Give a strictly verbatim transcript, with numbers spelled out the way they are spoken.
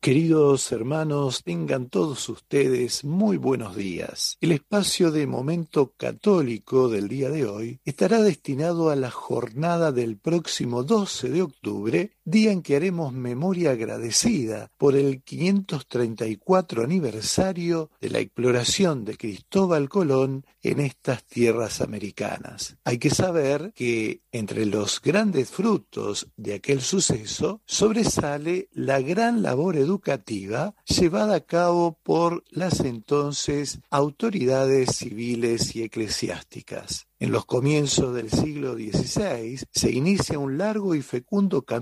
Queridos hermanos, tengan todos ustedes muy buenos días. El espacio de Momento Católico del día de hoy estará destinado a la jornada del próximo doce de octubre, día en que haremos memoria agradecida por el quinientos treinta y cuatro aniversario de la exploración de Cristóbal Colón en estas tierras americanas. Hay que saber que entre los grandes frutos de aquel suceso sobresale la gran labor educativa llevada a cabo por las entonces autoridades civiles y eclesiásticas. En los comienzos del siglo dieciséis se inicia un largo y fecundo camino